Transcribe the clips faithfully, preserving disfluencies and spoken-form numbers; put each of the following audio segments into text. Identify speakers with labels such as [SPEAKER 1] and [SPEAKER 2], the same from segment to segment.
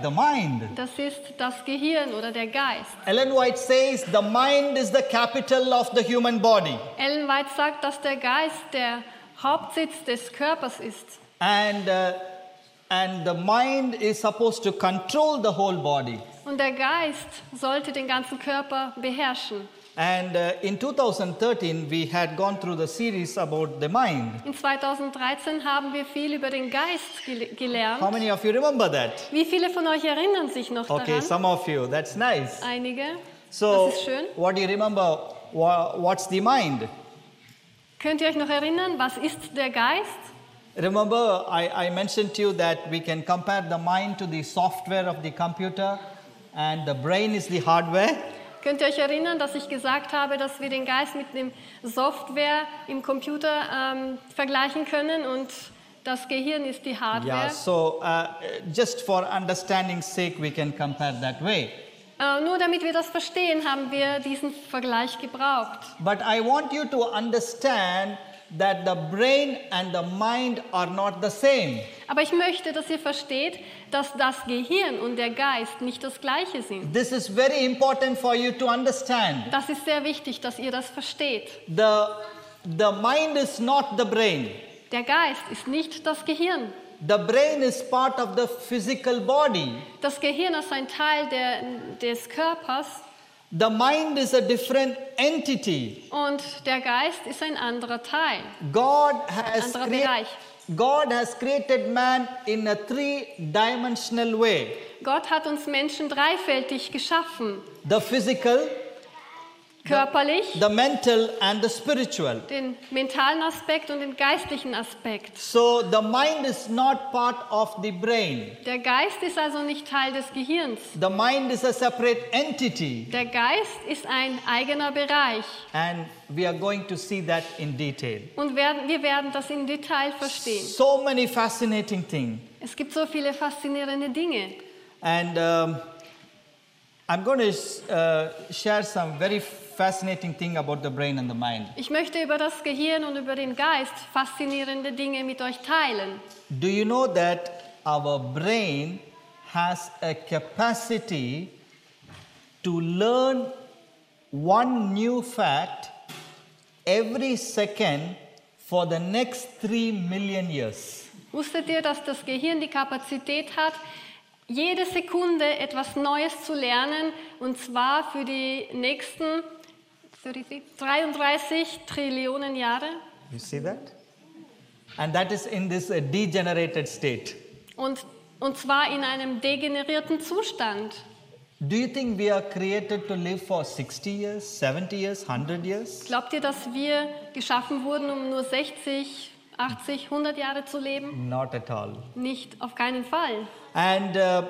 [SPEAKER 1] the mind.
[SPEAKER 2] Das ist das Gehirn oder der Geist.
[SPEAKER 1] Ellen White says the mind is the capital of the human body.
[SPEAKER 2] Ellen White sagt, dass der Geist der Hauptsitz des Körpers ist.
[SPEAKER 1] And, uh, and the mind is supposed to control the whole body.
[SPEAKER 2] Und der Geist sollte den ganzen Körper beherrschen.
[SPEAKER 1] And uh, in two thousand thirteen, we had gone through the series about the mind.
[SPEAKER 2] In zweitausenddreizehn haben wir viel über den Geist gel gelernt.
[SPEAKER 1] How many of you remember that?
[SPEAKER 2] Wie viele von euch erinnern sich noch
[SPEAKER 1] Okay,
[SPEAKER 2] daran?
[SPEAKER 1] some of you. That's nice.
[SPEAKER 2] Einige.
[SPEAKER 1] So,
[SPEAKER 2] Das ist schön.
[SPEAKER 1] what do you remember? Wha- What's the mind?
[SPEAKER 2] Könnt ihr euch noch erinnern, was ist der Geist?
[SPEAKER 1] Remember, I, I mentioned to you that we can compare the mind to the software of the computer, and the brain is the hardware.
[SPEAKER 2] Könnt ihr euch erinnern, dass ich gesagt habe, dass wir den Geist mit dem Software im Computer ähm, vergleichen können und das Gehirn ist die Hardware?
[SPEAKER 1] Yeah, so uh, just for understanding's sake, we can compare that way.
[SPEAKER 2] Äh, nur damit wir das verstehen, haben wir diesen Vergleich gebraucht.
[SPEAKER 1] But I want you to understand that the brain and the mind are not the same.
[SPEAKER 2] Aber ich möchte, dass ihr versteht, dass das Gehirn und der Geist nicht das Gleiche sind.
[SPEAKER 1] This is very important for you to understand.
[SPEAKER 2] Das ist sehr wichtig, dass ihr das versteht.
[SPEAKER 1] The, the mind is not the brain.
[SPEAKER 2] Der Geist ist nicht das Gehirn.
[SPEAKER 1] The brain is part of the physical body.
[SPEAKER 2] Das Gehirn ist ein Teil der, des Körpers
[SPEAKER 1] The mind is a different entity.
[SPEAKER 2] und der Geist ist ein anderer Teil,
[SPEAKER 1] God
[SPEAKER 2] ein
[SPEAKER 1] has,
[SPEAKER 2] anderer
[SPEAKER 1] crea-
[SPEAKER 2] Bereich.
[SPEAKER 1] God has created man in a three-dimensional way.
[SPEAKER 2] Gott hat uns Menschen dreifältig geschaffen,
[SPEAKER 1] The physical,
[SPEAKER 2] körperlich,
[SPEAKER 1] the mental and the spiritual.
[SPEAKER 2] den mentalen Aspekt und den geistlichen Aspekt.
[SPEAKER 1] So the mind is not part of the brain.
[SPEAKER 2] Der Geist ist also nicht Teil des Gehirns.
[SPEAKER 1] The mind is a separate entity.
[SPEAKER 2] Der Geist ist ein eigener Bereich
[SPEAKER 1] And we are going to see that in detail.
[SPEAKER 2] und werden, wir werden das im Detail verstehen.
[SPEAKER 1] So many fascinating things.
[SPEAKER 2] Es gibt so viele faszinierende Dinge.
[SPEAKER 1] And um, I'm going to uh, share some very fascinating thing about the brain and the mind.
[SPEAKER 2] Ich möchte über das Gehirn und über den Geist faszinierende Dinge mit euch teilen.
[SPEAKER 1] Do you know that our brain has a capacity to learn one new fact every second for the next three million years?
[SPEAKER 2] Wusstet ihr, dass das Gehirn die Kapazität hat, jede Sekunde etwas Neues zu lernen, und zwar für die nächsten dreiunddreißig Trillionen Jahre?
[SPEAKER 1] You see that? And that is in this uh, degenerated state.
[SPEAKER 2] Und, und zwar in einem degenerierten Zustand.
[SPEAKER 1] Do you think we are created to live for sixty years, seventy years, one hundred years?
[SPEAKER 2] Glaubt ihr, dass wir geschaffen wurden, um nur sechzig, achtzig, hundert Jahre zu leben?
[SPEAKER 1] Not at all.
[SPEAKER 2] Nicht, auf keinen Fall.
[SPEAKER 1] And uh,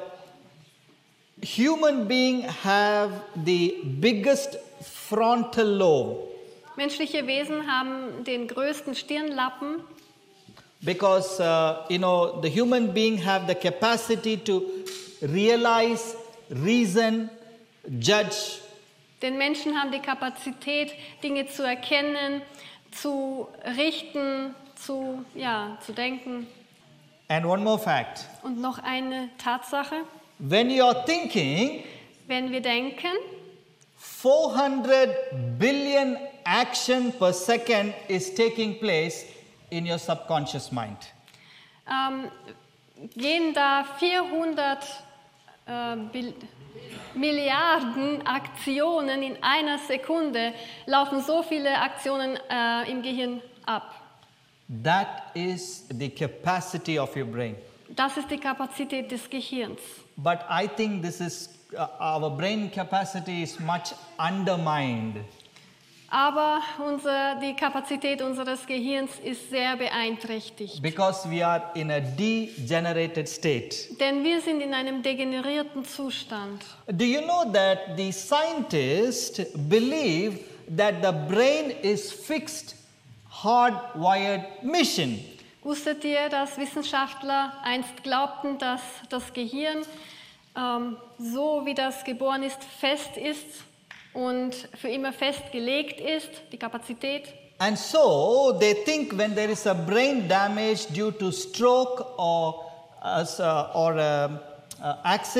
[SPEAKER 1] human beings have the biggest frontal lobe
[SPEAKER 2] Menschliche Wesen haben den größten Stirnlappen,
[SPEAKER 1] because uh, you know the human being have the capacity to realize, reason, judge.
[SPEAKER 2] denn Menschen haben die Kapazität, Dinge zu erkennen, zu richten, zu, ja, zu denken.
[SPEAKER 1] And one more fact:
[SPEAKER 2] Und noch eine Tatsache,
[SPEAKER 1] when you are thinking,
[SPEAKER 2] wenn wir denken,
[SPEAKER 1] four hundred billion action per second is taking place in your subconscious mind.
[SPEAKER 2] ähm, gehen da vierhundert äh, Bil- Milliarden Aktionen in einer Sekunde, laufen so viele Aktionen äh, im Gehirn ab.
[SPEAKER 1] That is the capacity of your brain.
[SPEAKER 2] Das ist die Kapazität des Gehirns.
[SPEAKER 1] But I think this is uh, our brain capacity is much undermined.
[SPEAKER 2] Aber unser, die Kapazität unseres Gehirns ist sehr beeinträchtigt.
[SPEAKER 1] Because we are in a degenerated state.
[SPEAKER 2] Denn wir sind in einem degenerierten Zustand.
[SPEAKER 1] Do you know that the scientists believe that the brain is fixed, hardwired mission?
[SPEAKER 2] Wusstet ihr, dass Wissenschaftler einst glaubten, dass das Gehirn ähm, so wie das geboren ist, fest ist und für immer festgelegt ist, die Kapazität?
[SPEAKER 1] And so they think when there is a brain damage due to stroke or, uh, or uh, uh, accident,